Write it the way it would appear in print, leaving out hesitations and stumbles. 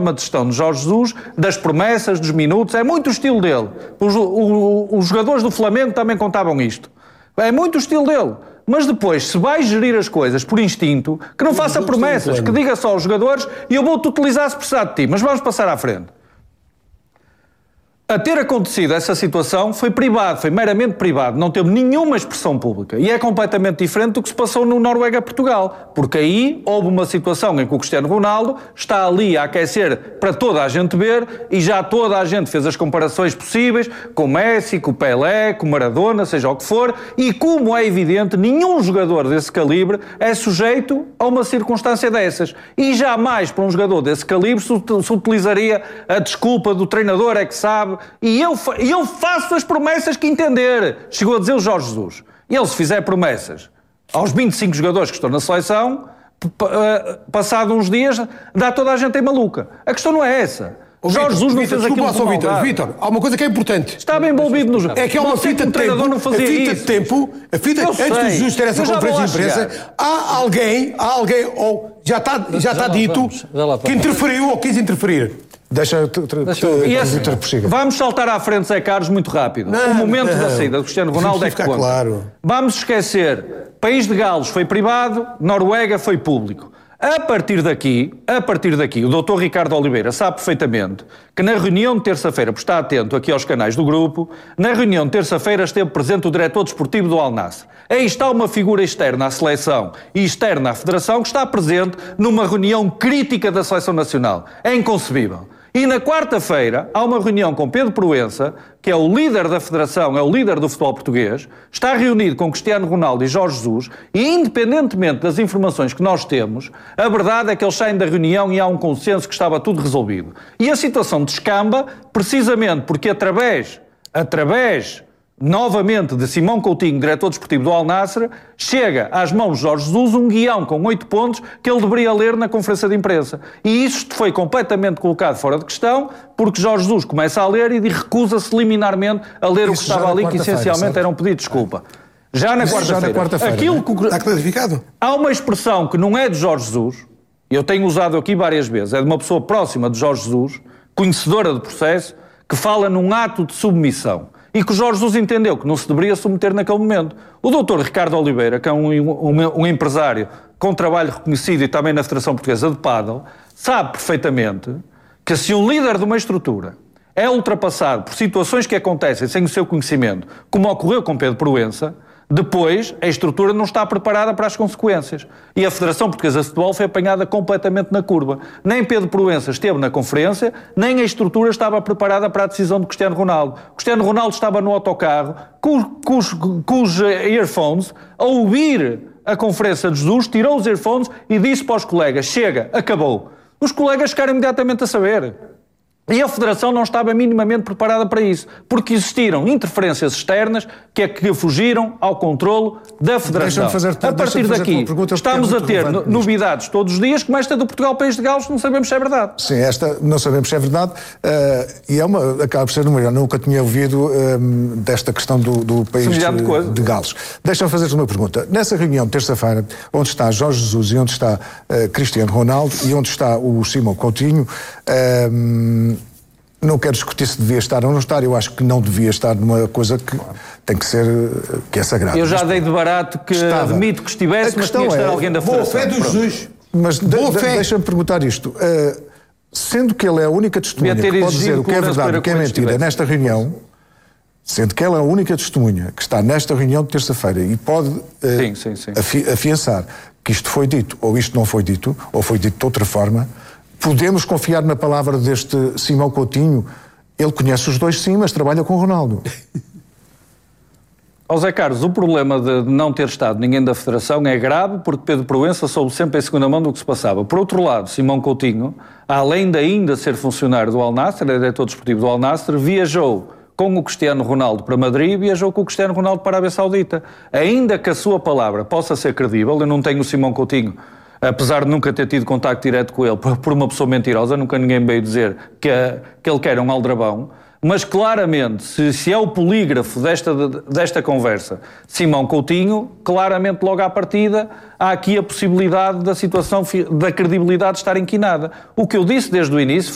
forma de gestão de Jorge Jesus, das promessas, dos minutos, é muito o estilo dele. Os jogadores do Flamengo também contavam isto. É muito o estilo dele. Mas depois, se vai gerir as coisas por instinto, que não faça promessas, que diga só aos jogadores e eu vou-te utilizar se precisar de ti, mas vamos passar à frente. A ter acontecido essa situação foi privado, foi meramente privado, não teve nenhuma expressão pública. E é completamente diferente do que se passou no Noruega-Portugal. Porque aí houve uma situação em que o Cristiano Ronaldo está ali a aquecer para toda a gente ver e já toda a gente fez as comparações possíveis com o Messi, com o Pelé, com o Maradona, seja o que for, e como é evidente, nenhum jogador desse calibre é sujeito a uma circunstância dessas. E jamais para um jogador desse calibre se utilizaria a desculpa do treinador é que sabe. E eu faço as promessas que entender. Chegou a dizer o Jorge Jesus. Ele, se fizer promessas aos 25 jogadores que estão na seleção, passado uns dias, dá toda a gente em maluca. A questão não é essa. O Jorge Jesus não fez aquilo com maldade. Vítor, há uma coisa que é importante. Está bem envolvido no jogo. É que há uma fita de tempo. A fita de tempo, antes do Jesus ter essa conferência de imprensa, há alguém, ou já está dito, que interferiu ou quis interferir. Vamos saltar à frente, Zé Carlos, muito rápido. O momento da saída do Cristiano Ronaldo é que conta. Claro. Vamos esquecer, País de Gales foi privado, Noruega foi público. A partir daqui, o Dr. Ricardo Oliveira sabe perfeitamente que na reunião de terça-feira, por estar atento aqui aos canais do grupo, na reunião de terça-feira esteve presente o diretor desportivo do Al Nassr. Aí está uma figura externa à seleção e externa à federação que está presente numa reunião crítica da seleção nacional. É inconcebível. E na quarta-feira há uma reunião com Pedro Proença, que é o líder da federação, é o líder do futebol português, está reunido com Cristiano Ronaldo e Jorge Jesus, e independentemente das informações que nós temos, a verdade é que eles saem da reunião e há um consenso que estava tudo resolvido. E a situação descamba precisamente porque através novamente de Simão Coutinho, diretor desportivo do Al Nassr, chega às mãos de Jorge Jesus um guião com 8 pontos que ele deveria ler na conferência de imprensa. E isso foi completamente colocado fora de questão, porque Jorge Jesus começa a ler e recusa-se liminarmente a ler o que estava ali, que essencialmente era um pedido de desculpa. Já na quarta-feira. Está clarificado? Há uma expressão que não é de Jorge Jesus, e eu tenho usado aqui várias vezes, é de uma pessoa próxima de Jorge Jesus, conhecedora do processo, que fala num ato de submissão. E que o Jorge Jesus entendeu que não se deveria submeter naquele momento. O doutor Ricardo Oliveira, que é um empresário com trabalho reconhecido e também na Federação Portuguesa de Pádel, sabe perfeitamente que se um líder de uma estrutura é ultrapassado por situações que acontecem sem o seu conhecimento, como ocorreu com Pedro Proença, depois a estrutura não está preparada para as consequências. E a Federação Portuguesa de Futebol foi apanhada completamente na curva. Nem Pedro Proença esteve na conferência, nem a estrutura estava preparada para a decisão de Cristiano Ronaldo. Cristiano Ronaldo estava no autocarro, com os earphones, a ouvir a conferência de Jesus, tirou os earphones e disse para os colegas: chega, acabou. Os colegas ficaram imediatamente a saber. E a Federação não estava minimamente preparada para isso, porque existiram interferências externas que fugiram ao controlo da Federação. A partir daqui, estamos a ter novidades todos os dias, como esta do Portugal-País de Gales, não sabemos se é verdade. Sim, esta não sabemos se é verdade, e acaba por ser uma. Eu nunca tinha ouvido desta questão do País de Gales. Deixa-me fazer-te uma pergunta. Nessa reunião de terça-feira, onde está Jorge Jesus e onde está Cristiano Ronaldo e onde está o Simão Coutinho, não quero discutir se devia estar ou não estar, eu acho que não devia estar numa coisa que tem que ser, que é sagrada. Eu já dei de barato que admito que estivesse, mas tinha que estar alguém da Federação. Boa fé do Jesus. Mas deixa-me perguntar isto. Sendo que ele é a única testemunha que pode dizer o que é verdade e o que é mentira nesta reunião, sendo que ela é a única testemunha que está nesta reunião de terça-feira e pode afiançar que isto foi dito ou isto não foi dito, ou foi dito de outra forma, podemos confiar na palavra deste Simão Coutinho? Ele conhece os dois, sim, mas trabalha com o Ronaldo. Zé Carlos, o problema de não ter estado ninguém da Federação é grave, porque Pedro Proença soube sempre em segunda mão do que se passava. Por outro lado, Simão Coutinho, além de ainda ser funcionário do Al Nassr, é diretor desportivo do Al Nassr, viajou com o Cristiano Ronaldo para Madrid e viajou com o Cristiano Ronaldo para a Arábia Saudita. Ainda que a sua palavra possa ser credível, eu não tenho o Simão Coutinho, apesar de nunca ter tido contacto direto com ele, por uma pessoa mentirosa, nunca ninguém veio dizer que ele quer um aldrabão, mas claramente, se é o polígrafo desta conversa, Simão Coutinho, claramente logo à partida, há aqui a possibilidade da situação, da credibilidade estar inquinada. O que eu disse desde o início